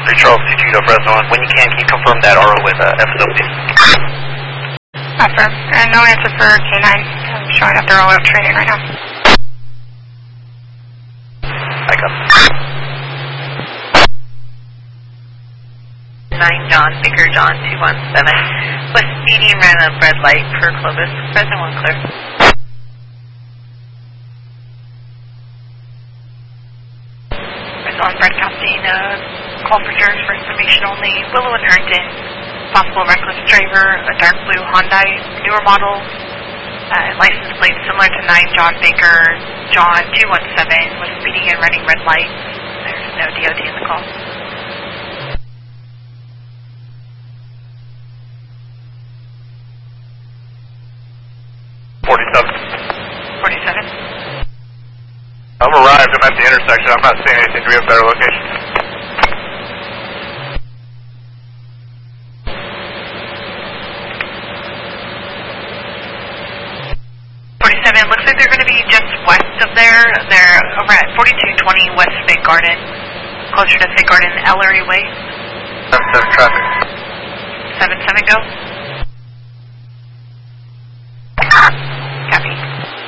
3 Charles, 2 Del Fresno, and when you can you confirm that RO with FSO, please? Affirm. And no answer for K9. I'm showing up their all-out training right now. Back up. 9 John, Baker John, 217. West median ran a red light per Clovis. Fresno 1 clear. On broadcasting, call for jurors for information only. Willow and Harrington, possible reckless driver, a dark blue Hyundai, newer model, license plate similar to 9 John Baker, John 217, was speeding and running red lights. There's no DOT in the call. I'm arrived. I'm at the intersection. I'm not seeing anything. Do we have better location? Looks like they're going to be just west of there. They're over at 4220 West Fig Garden, closer to Fig Garden, Ellery Way. 7-7 traffic. 7-7 go. Copy.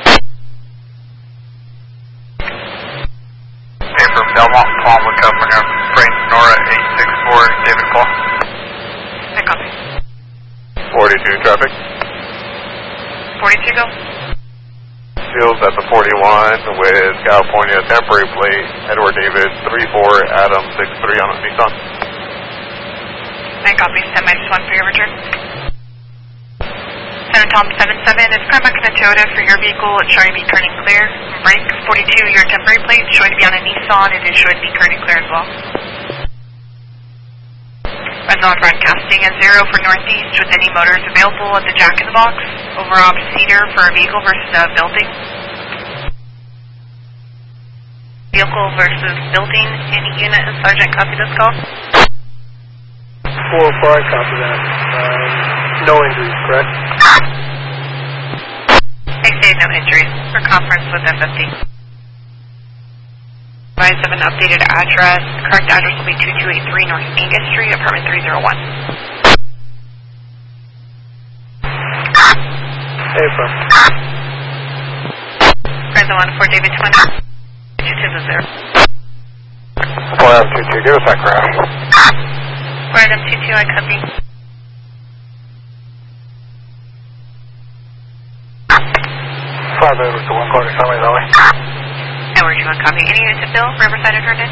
Hey, from Belmont, Palmwood, California. Freight Nora 864, David call. I copy. 42 traffic. 42 go. Fields at the 41 with California temporary plate, Edward David 34, Adam 63 on a Nissan. I copy. Stand by just 1 for your return. San Tom 77, it's Carmack and a Toyota for your vehicle. It's showing to be turning clear. Brake 42, your temporary plate, showing to be on a Nissan. It is showing to be turning clear as well. Resonant broadcasting at 0 for northeast with any motors available at the Jack in the Box. Over off Cedar for a vehicle versus a building. Vehicle versus building. Any unit and Sergeant copy this call? 405 copy that. No injuries, correct? They say no injuries. For conference with FFD. Advise of an updated address. Correct address will be 2283 North Angus Street, apartment 301. Hey, from. Fresno 1 for David 20. 22 is there. 422, give us that crash. For Adam 22, I copy. 5 over to 1 quarter, Summit Valley. Edward 21 copy. Any units at Bill? Riverside or Herndon?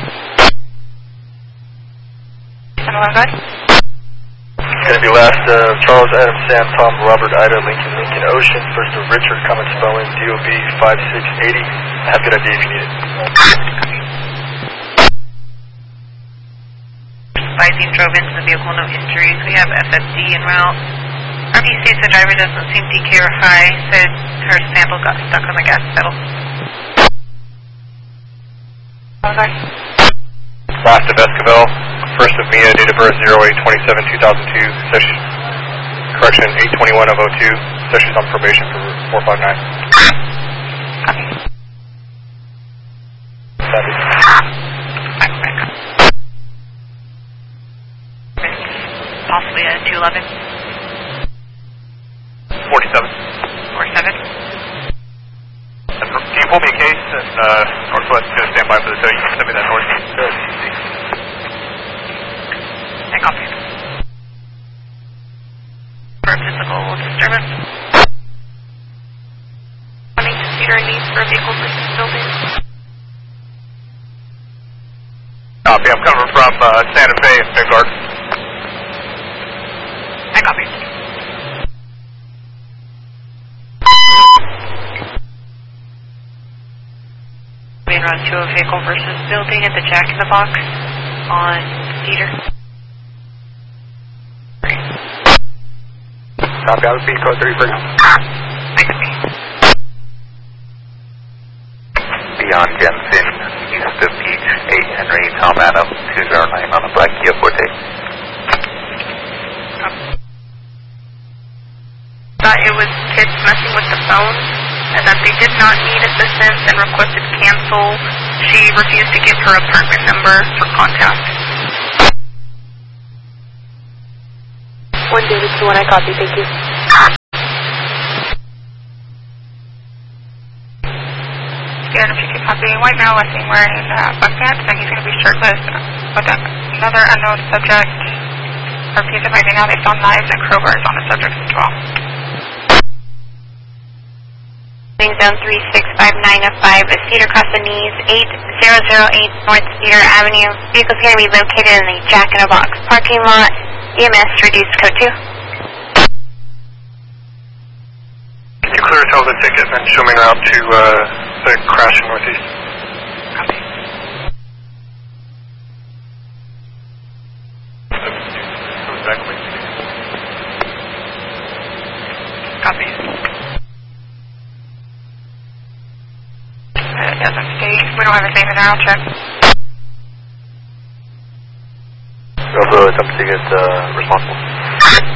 Son of God? It's going to be last Charles, Adam, Sam, Tom, Robert, Ida, Lincoln, Ocean. First of Richard, Cummins, Bowen, DOB 5680. Have a good idea if you need it. Advising drove into the vehicle, no injuries. We have FFD en route. RV states the driver doesn't seem DK or high. Said her sample got stuck on the gas pedal. Okay. Last of Esquivel, first of Mia, date of birth 08/27/2002, session, correction 8/21 of 02, session's on probation for 459. Copy. Copy. Back. Possibly a 211. 47. 47. And can you pull me a case and Northwest is going to stand by for the tow? You can send me that Northeast ECC. I copy. For physical disturbance. Running to Cedar needs for a vehicle versus building. Copy, I'm coming from Santa Fe and Big Garden. I copy. Being run to a vehicle versus building at the Jack in the Box on Cedar. Copy, I was being code 3 for now. I copy. Beyond Jensen, east of Beach, 8 Henry, Tom Adam, 209 on a black Kia Forte. Thought it was kids messing with the phone and that they did not need assistance and requested cancel. She refused to give her apartment number for contact. 1 David 2-1, I copy, thank you. Scared if you could copy. White male last seen wearing bug pants, and he's going to be shirtless with another unknown subject. RP is advising now they found knives and crowbars on the subject as well. Zone 365905, a Cedar across the knees, 8008 North Cedar Avenue. Vehicle's going to be located in the Jack in a Box parking lot. EMS reduced code 2. Can you clear tell the ticket and show me route to the crash in Northeast? Copy. Copy. It doesn't state. We don't have his name in our route check. Bravo, attempt to get responsible.